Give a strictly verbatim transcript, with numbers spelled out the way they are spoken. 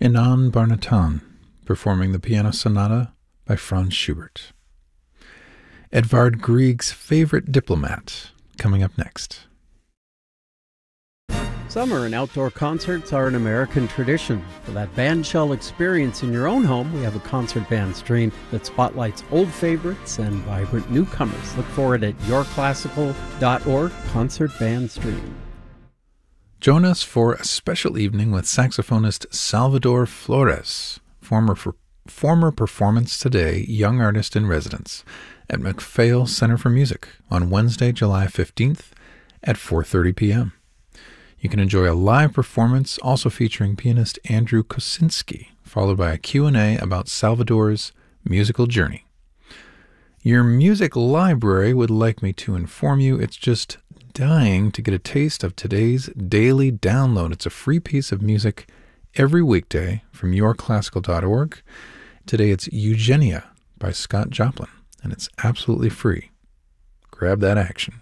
Inan Barnatan, performing the Piano Sonata by Franz Schubert. Edvard Grieg's Favorite Diplomat, coming up next. Summer and outdoor concerts are an American tradition. For that bandshell experience in your own home, we have a concert band stream that spotlights old favorites and vibrant newcomers. Look for it at your classical dot org, Concert Band Stream. Join us for a special evening with saxophonist Salvador Flores, former for, former Performance Today Young Artist in Residence at MacPhail Center for Music on Wednesday, July fifteenth at four thirty p.m. You can enjoy a live performance also featuring pianist Andrew Kosinski, followed by a Q and A about Salvador's musical journey. Your music library would like me to inform you it's just dying to get a taste of today's daily download. It's a free piece of music every weekday from your classical dot org. Today it's Eugenia by Scott Joplin, and it's absolutely free. Grab that action.